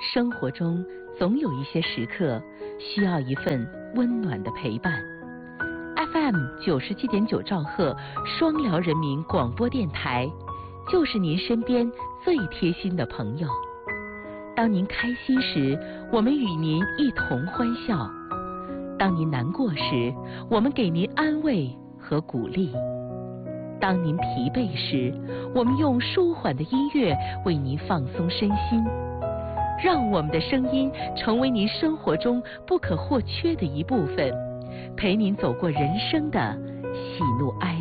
生活中总有一些时刻需要一份温暖的陪伴。FM 97.9兆赫双辽人民广播电台，就是您身边最贴心的朋友。当您开心时，我们与您一同欢笑；当您难过时，我们给您安慰和鼓励；当您疲惫时，我们用舒缓的音乐为您放松身心。让我们的声音成为您生活中不可或缺的一部分，陪您走过人生的喜怒哀